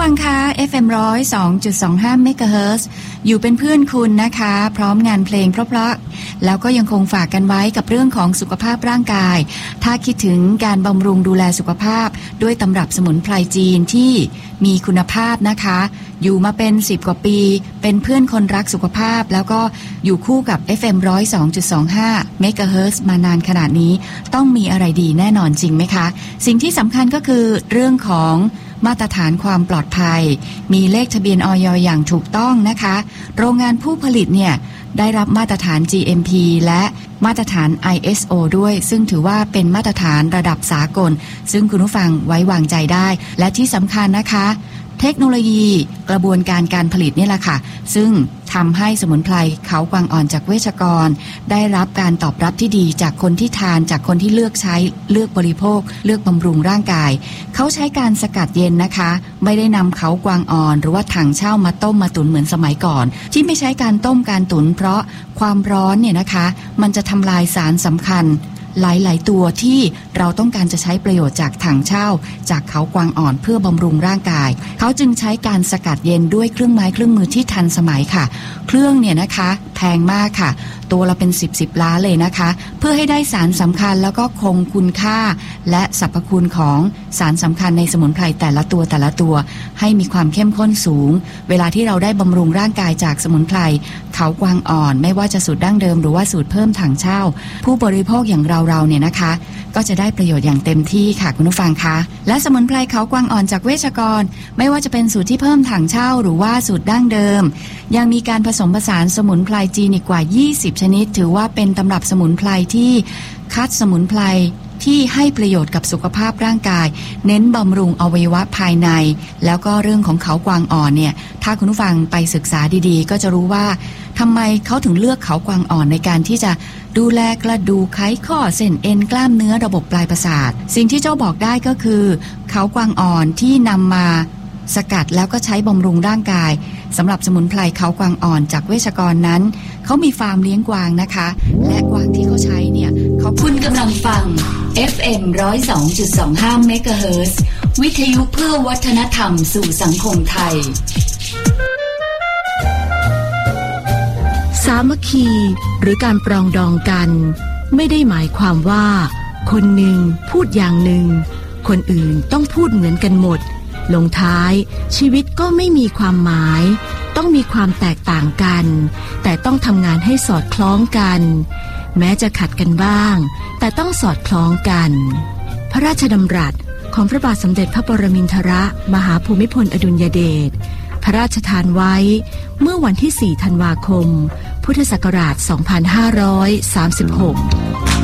ฟังคะ FM 102.25 เมกะเฮิรตซ์อยู่เป็นเพื่อนคุณนะคะพร้อมงานเพลงเพราะๆแล้วก็ยังคงฝากกันไว้กับเรื่องของสุขภาพร่างกายถ้าคิดถึงการบำรุงดูแลสุขภาพด้วยตำรับสมุนไพรจีนที่มีคุณภาพนะคะอยู่มาเป็น10กว่าปีเป็นเพื่อนคนรักสุขภาพแล้วก็อยู่คู่กับ FM 102.25 เมกะเฮิรตซ์มานานขนาดนี้ต้องมีอะไรดีแน่นอนจริงไหมคะสิ่งที่สำคัญก็คือเรื่องของมาตรฐานความปลอดภัยมีเลขทะเบียนอย.อย่างถูกต้องนะคะโรงงานผู้ผลิตเนี่ยได้รับมาตรฐาน GMP และมาตรฐาน ISO ด้วยซึ่งถือว่าเป็นมาตรฐานระดับสากลซึ่งคุณผู้ฟังไว้วางใจได้และที่สำคัญนะคะเทคโนโลยีกระบวนการการผลิตนี่แหละค่ะซึ่งทำให้สมุนไพรเขากวางอ่อนจากเวชกรได้รับการตอบรับที่ดีจากคนที่ทานจากคนที่เลือกใช้เลือกบริโภคเลือกบำรุงร่างกายเขาใช้การสกัดเย็นนะคะไม่ได้นำเขากวางอ่อนหรือว่าถังเช่ามาต้มมาตุ๋นเหมือนสมัยก่อนที่ไม่ใช้การต้มการตุ๋นเพราะความร้อนเนี่ยนะคะมันจะทำลายสารสำคัญหลายๆตัวที่เราต้องการจะใช้ประโยชน์จากถังเช่าจากเขากวางอ่อนเพื่อบำรุงร่างกายเขาจึงใช้การสกัดเย็นด้วยเครื่องไม้เครื่องมือที่ทันสมัยค่ะเครื่องเนี่ยนะคะแพงมากค่ะตัวละเป็น10ล้านเลยนะคะเพื่อให้ได้สารสำคัญแล้วก็คงคุณค่าและสรรพคุณของสารสำคัญในสมุนไพรแต่ละตัวให้มีความเข้มข้นสูงเวลาที่เราได้บำรุงร่างกายจากสมุนไพรเขากวางอ่อนไม่ว่าจะสูตรดั้งเดิมหรือว่าสูตรเพิ่มถังเช่าผู้บริโภคอย่างเราเนี่ยนะคะก็จะได้ประโยชน์อย่างเต็มที่ค่ะคุณผู้ฟังคะและสมุนไพรเขากวางอ่อนจากเวชกรไม่ว่าจะเป็นสูตรที่เพิ่มถังเช่าหรือว่าสูตรดั้งเดิมยังมีการผสมผสานสมุนไพรจีนอีกกว่า20ชนิดถือว่าเป็นตำรับสมุนไพรที่คัดสมุนไพรที่ให้ประโยชน์กับสุขภาพร่างกายเน้นบำรุงอวัยวะภายในแล้วก็เรื่องของเขากวางอ่อนเนี่ยถ้าคุณผู้ฟังไปศึกษาดีๆก็จะรู้ว่าทำไมเขาถึงเลือกเขากวางอ่อนในการที่จะดูแลกระดูกไขข้อเส้นเอ็นกล้ามเนื้อระบบปลายประสาทสิ่งที่เจ้าบอกได้ก็คือเขากวางอ่อนที่นำมาสกัดแล้วก็ใช้บำรุงร่างกายสำหรับสมุนไพรเขากวางอ่อนจากเวชกรนั้นเขามีฟาร์มเลี้ยงกวางนะคะและกวางที่เขาใช้เนี่ยคุณกำลังฟัง FM 102.25 เมกะเฮิรตซ์วิทยุเพื่อวัฒนธรรมสู่สังคมไทยสามัคคีหรือการปรองดองกันไม่ได้หมายความว่าคนหนึ่งพูดอย่างหนึ่งคนอื่นต้องพูดเหมือนกันหมดลงท้ายชีวิตก็ไม่มีความหมายต้องมีความแตกต่างกันแต่ต้องทำงานให้สอดคล้องกันแม้จะขัดกันบ้างแต่ต้องสอดคล้องกันพระราชดำรัสของพระบาทสมเด็จพระปรมินทรมหาภูมิพลอดุลยเดชพระราชทานไว้เมื่อวันที่4 ธันวาคมพุทธศักราช 2536